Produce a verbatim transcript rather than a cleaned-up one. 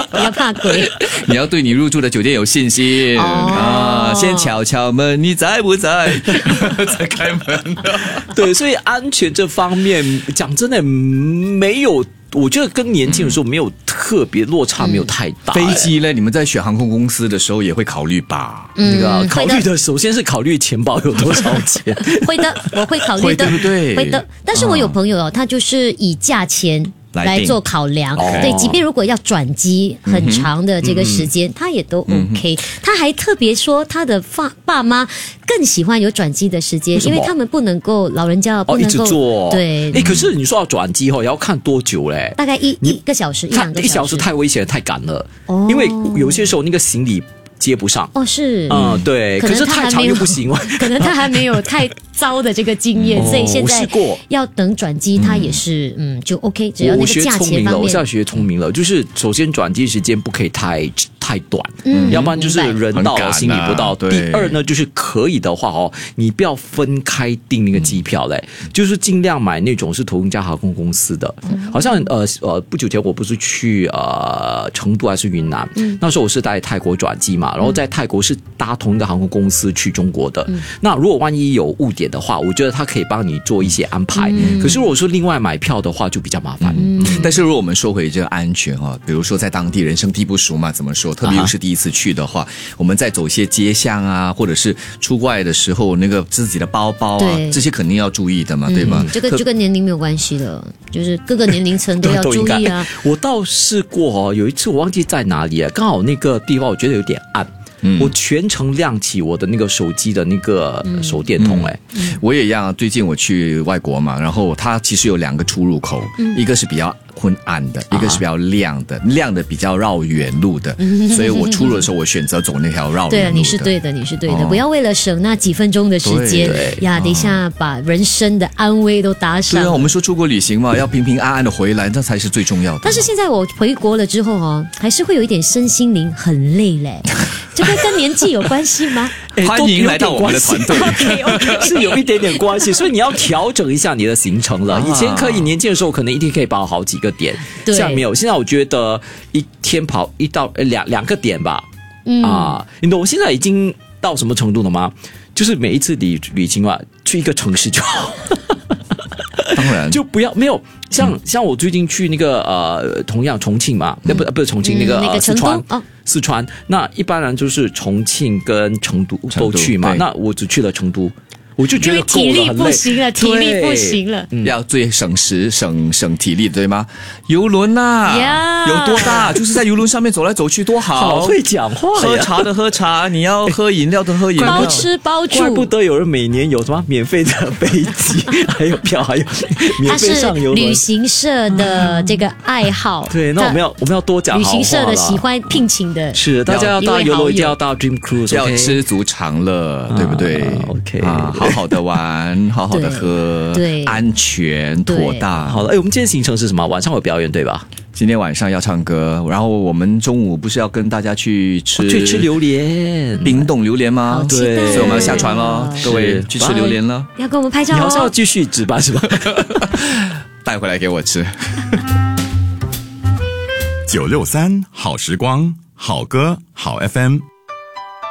你要怕鬼， 你要对你入住的酒店有信心、哦、啊！先敲敲门，你在不在？再开门。 对，所以安全这方面讲真的没有。我觉得跟年轻的时候没有特别落差，没有太大、 嗯。飞机呢？你们在选航空公司的时候也会考虑吧？ 嗯、那个考虑的首先是考虑钱包有多少钱。 会的，我会考虑的， 对不对？ 会的。但是我有朋友哦，他就是以价钱来做考量，对，即便如果要转机很长的这个时间，嗯、他也都 OK、嗯。他还特别说，他的爸爸妈更喜欢有转机的时间，因为他们不能够老人家不能够、 哦、一直坐， 对。 哎，可是你说要转机后，也要看多久嘞？ 大概一一个小时，一两个小时。 一小时太危险，太赶了、哦，因为有些时候那个行李接不上哦，是， 嗯，对，可是太长又不行， 可能他还没有太糟的这个经验，所以现在要等转机，他也是嗯就 OK， 只要那个价钱方面， 我现在学聪明了，就是首先转机时间不可以太太短，嗯，要不然就是人到了行李不到。第二呢，就是可以的话哦，你不要分开订那个机票嘞，嗯、就是尽量买那种是同一家航空公司的。嗯、好像呃呃不久前我不是去呃成都还是云南，嗯、那时候我是在泰国转机嘛。然后在泰国是搭同一个航空公司去中国的、嗯、那如果万一有误点的话，我觉得他可以帮你做一些安排、嗯、可是如果说另外买票的话就比较麻烦、 嗯嗯、但是如果我们说回这个安全哦，比如说在当地人生地不熟嘛，怎么说，特别又是第一次去的话、啊、我们在走一些街巷啊，或者是出外的时候那个自己的包包啊，这些肯定要注意的嘛、嗯、对吗？ 这个就跟年龄没有关系的，就是各个年龄层都要注意啊。 我倒试过哦，有一次我忘记在哪里了，刚好那个地方我觉得有点暗，嗯、我全程亮起我的那个手机的那个手电筒，哎、 嗯嗯，我也一样。最近我去外国嘛，然后它其实有两个出入口，嗯、一个是比较昏暗的，一个是比较亮的，啊、亮的比较绕远路的，嗯、所以我出入的时候我选择走那条绕远路的。 对啊，你是对的，你是对的，哦、不要为了省那几分钟的时间呀，等一下把人生的安危都搭上。 对啊，我们说出国旅行嘛，要平平安安的回来，那才是最重要的。 但是现在我回国了之后哦，还是会有一点身心灵很累嘞。这个跟年纪有关系吗？ 欢迎来到我们的团队。 OK OK， 是有一点点关系，所以你要调整一下你的行程了。以前可以年轻的时候，可能一天可以跑好几个点，现在没有。现在我觉得一天跑一到两两个点吧。嗯啊，你懂我现在已经到什么程度了吗？就是每一次旅旅行啊，去一个城市就好。 当然， 就不要没有像、嗯、像我最近去那个呃，同样重庆嘛，那、嗯、不不是重庆、嗯、那个、 那个呃、四川、 哦、 四川，那一般人就是重庆跟成都都去嘛，那我只去了成都。我就觉得够了， 体力不行了，体力不行了， 嗯、要最省时省省体力，对吗？游轮呐、啊， yeah. 有多大？就是在游轮上面走来走去，多好！ 好会讲话呀， 喝茶的喝茶，你要喝饮料的喝饮料， 包吃包住。 怪不得有人每年有什么免费的飞机，还有票，还有免费上游轮。 旅行社的这个爱好， 对，那我们要我们要多讲好话了。 旅行社的喜欢聘请的， 是大家要到游轮一定要到 Dream Cruise， 要知足常乐，对不对、 啊、？OK 啊，好好的玩，好好的喝， 对， 安全妥当。 好了，哎，我们今天行程是什么？晚上有表演对吧？ 今天晚上要唱歌，然后我们中午不是要跟大家去吃、 哦、去吃榴莲， 冰冻榴莲吗？ 对， 所以我们要下船了，各位去吃榴莲了。 要跟我们拍照哦， 你好像要继续值班是吧？ 带回来给我吃。 九六三好时光，好歌好 F M。